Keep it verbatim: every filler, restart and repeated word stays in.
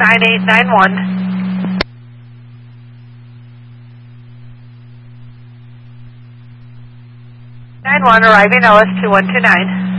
nine eight nine one. nine one arriving Ellis two one two nine.